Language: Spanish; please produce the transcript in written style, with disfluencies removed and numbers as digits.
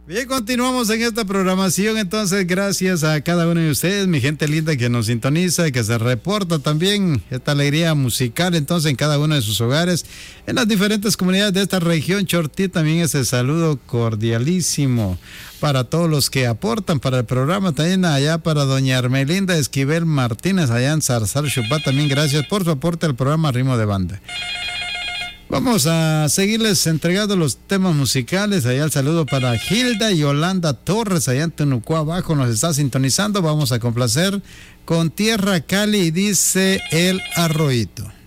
Bien, continuamos en esta programación, entonces gracias a cada uno de ustedes, mi gente linda que nos sintoniza, que se reporta también esta alegría musical entonces en cada uno de sus hogares, en las diferentes comunidades de esta región Chortí. También ese saludo cordialísimo para todos los que aportan para el programa, también allá para doña Hermelinda Esquivel Martínez, allá en Zarzal, Chupá, también gracias por su aporte al programa Ritmo de Banda. Vamos a seguirles entregando los temas musicales. Allá el saludo para Hilda Yolanda Torres, allá en Tenucó abajo, nos está sintonizando. Vamos a complacer con Tierra Cali y dice El Arroyito.